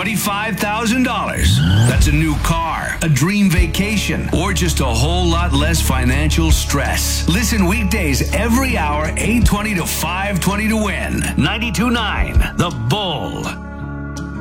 $25,000. That's a new car, a dream vacation, or just a whole lot less financial stress. Listen weekdays every hour, 8:20 to 5:20 to win. 92.9 The Bull.